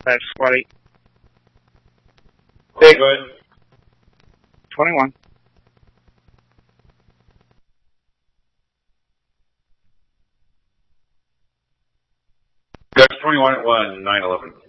That's squad 8. Okay, go ahead. 21. Gus 21 at 1, 911.